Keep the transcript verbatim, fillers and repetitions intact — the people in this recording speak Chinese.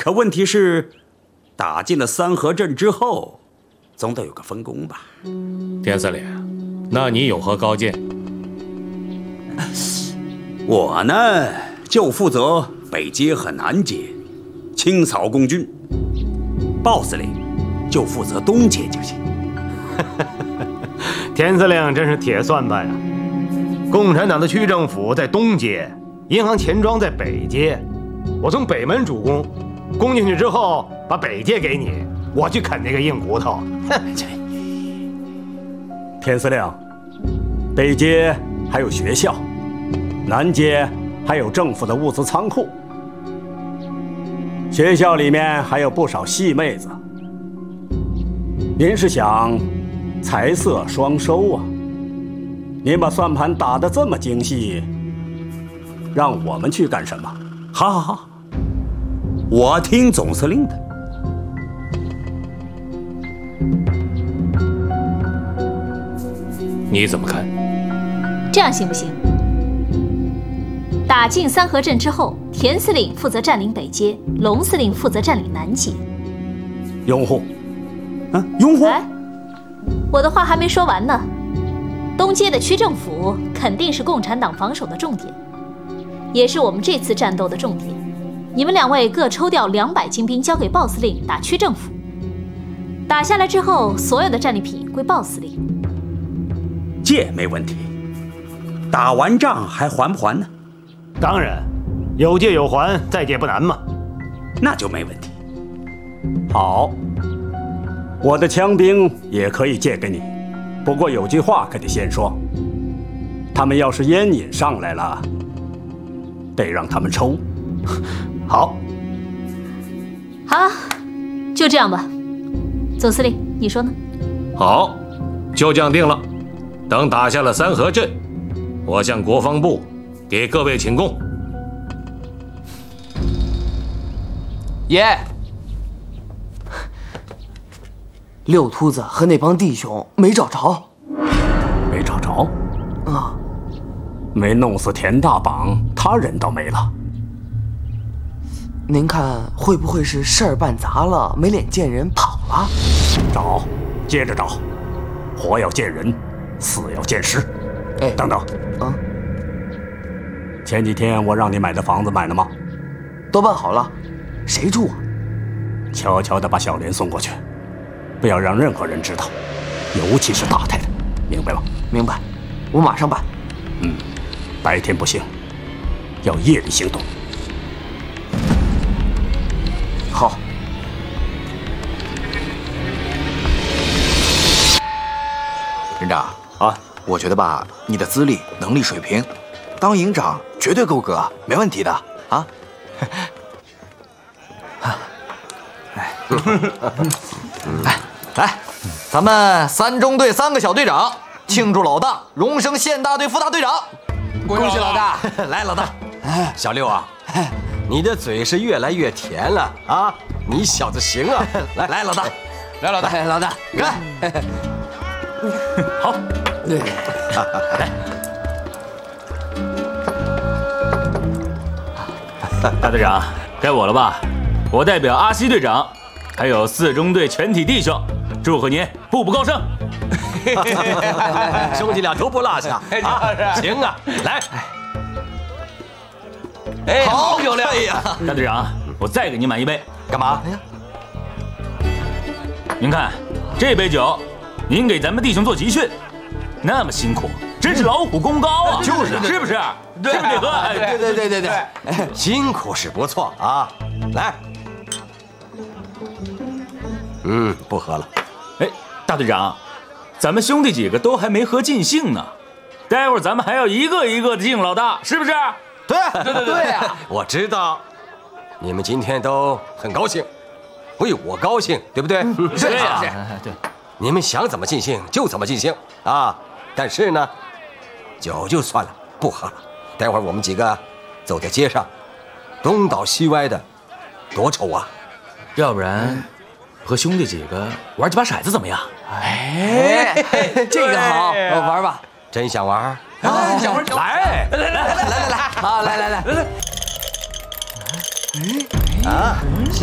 可问题是，打进了三河镇之后，总得有个分工吧？ 田司令，那你有何高见？ 我呢，就负责北街和南街，清扫共军。鲍司令就负责东街就行。 田司令真是铁算盘呀！共产党的区政府在东街，银行钱庄在北街。我从北门主攻，攻进去之后，把北街给你，我去啃那个硬骨头。哼！ 田司令，北街还有学校，南街还有政府的物资仓库，学校里面还有不少细妹子。您是想财色双收啊？您把算盘打得这么精细，让我们去干什么？ 好好好，我听总司令的。 你怎么看？ 这样行不行？打进三河镇之后，田司令负责占领北街，龙司令负责占领南街。 拥护。 啊，拥护！ 哎，我的话还没说完呢。东街的区政府肯定是共产党防守的重点，也是我们这次战斗的重点。你们两位各抽调两百精兵交给鲍司令打区政府，打下来之后，所有的战利品归鲍司令。 借没问题，打完仗还还不还呢？ 当然，有借有还，再借不难嘛。 那就没问题。 好，我的枪兵也可以借给你，不过有句话可得先说，他们要是烟瘾上来了，得让他们抽。 好， 好，就这样吧。总司令，你说呢？ 好，就这样定了。等打下了三河镇，我向国防部给各位请功。 爷，六秃子和那帮弟兄没找着。 没找着？ 啊， 没弄死田大绑，他人倒没了。 您看会不会是事儿办砸了，没脸见人跑了？ 找，接着找，活要见人，死要见尸。 哎， 等等， 啊， 前几天我让你买的房子买了吗？ 都办好了，谁住啊？ 悄悄地把小莲送过去，不要让任何人知道，尤其是大太太，明白吗？ 明白，我马上办。 嗯，白天不行，要夜里行动。 好。 连长啊， 我觉得吧，你的资历、能力水平，当营长绝对够格，没问题的啊！来来，咱们三中队三个小队长庆祝老大荣升县大队副大队长， 恭喜老大！ 来，老大， 小六啊，你的嘴是越来越甜了啊！你小子行啊！来来，老大， 来，老大， 来，老大， 干！ 好， 来， 大队长，该我了吧？我代表阿西队长，还有四中队全体弟兄，祝贺您步步高升！ 兄弟俩都不落下啊！行啊，来，哎，好漂亮呀！ 大队长，我再给您满一杯。 干嘛？ 哎呀， 您看这杯酒，您给咱们弟兄做集训，那么辛苦，真是劳苦功高啊！ 就是， 是不是？ 对， 是不是得喝？ 对对对对对，辛苦是不错啊！来，嗯，不喝了。 哎，大队长，咱们兄弟几个都还没喝尽兴呢，待会儿咱们还要一个一个的敬老大，是不是？ 对对对对呀！我知道，你们今天都很高兴，为我高兴，对不对？ 是啊， 对。你们想怎么尽兴就怎么尽兴啊！但是呢，酒就算了，不喝了。待会儿我们几个走在街上，东倒西歪的，多丑啊！ 要不然和兄弟几个玩几把骰子怎么样？ 哎，这个好，玩吧。 真想玩？ 啊，想玩， 来来来来来来来，好，来来来来来。 啊！